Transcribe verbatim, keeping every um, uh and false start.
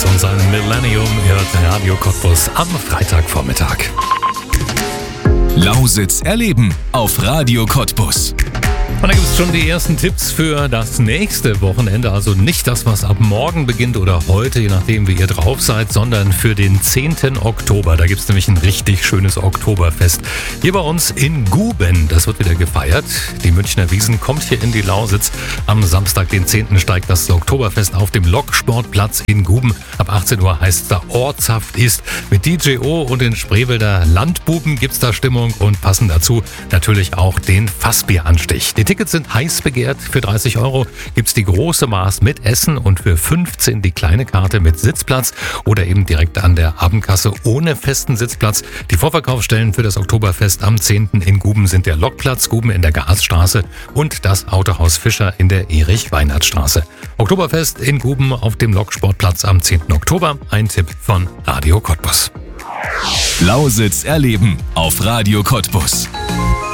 Cottbus und sein Millennium hört Radio Cottbus am Freitagvormittag. Lausitz erleben auf Radio Cottbus. Und da gibt es schon die ersten Tipps für das nächste Wochenende. Also nicht das, was ab morgen beginnt oder heute, je nachdem wie ihr drauf seid, sondern für den zehnten Oktober. Da gibt es nämlich ein richtig schönes Oktoberfest. Hier bei uns in Guben. Das wird wieder gefeiert. Die Münchner Wiesn kommt hier in die Lausitz. Am Samstag, den zehnten steigt das Oktoberfest auf dem Loksportplatz in Guben. Ab achtzehn Uhr heißt es da Ortshaft ist. Mit D J O und den Spreewälder Landbuben gibt es da Stimmung und passend dazu natürlich auch den Fassbieranstich. Die Tickets sind heiß begehrt. Für dreißig Euro gibt es die große Maß mit Essen und für fünfzehn die kleine Karte mit Sitzplatz oder eben direkt an der Abendkasse ohne festen Sitzplatz. Die Vorverkaufsstellen für das Oktoberfest am zehnten in Guben sind der Lokplatz Guben in der Gasstraße und das Autohaus Fischer in der Erich-Weinert-Straße. Oktoberfest in Guben auf dem Loksportplatz am zehnten Oktober. Ein Tipp von Radio Cottbus. Lausitz erleben auf Radio Cottbus.